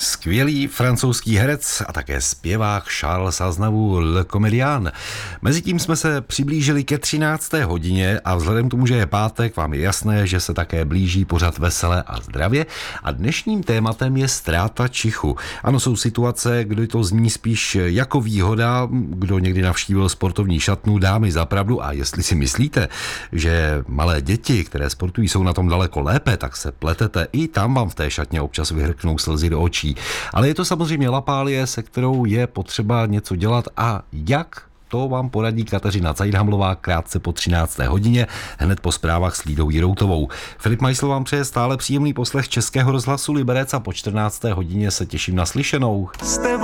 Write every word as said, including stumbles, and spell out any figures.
Skvělý francouzský herec a také zpěvák Charles Aznavour Le Comédien. Mezitím jsme se přiblížili ke třinácté hodině a vzhledem k tomu, že je pátek, vám je jasné, že se také blíží pořad Veselé a zdravě a dnešním tématem je ztráta čichu. Ano, jsou situace, kdy to zní spíš jako výhoda, kdo někdy navštívil sportovní šatnu, dá mi za pravdu, a jestli si myslíte, že malé děti, které sportují, jsou na tom daleko lépe, tak se pletete, i tam vám v té šatně občas vyhrknou slzy do očí. Ale je to samozřejmě lapálie, se kterou je potřeba něco dělat, a jak, to vám poradí Kateřina Cajdhamlová krátce po třinácté hodině, hned po zprávách s Lídou Jiroutovou. Filip Majsl vám přeje stále příjemný poslech Českého rozhlasu Liberec a po čtrnácté hodině se těším na slyšenou.